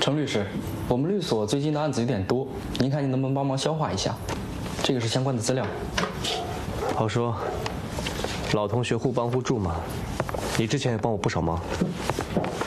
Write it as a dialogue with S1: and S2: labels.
S1: 程律师，我们律所最近的案子有点多，您看您能不能帮忙消化一下？这个是相关的资料。
S2: 好说，老同学互帮互助嘛。你之前也帮我不少忙。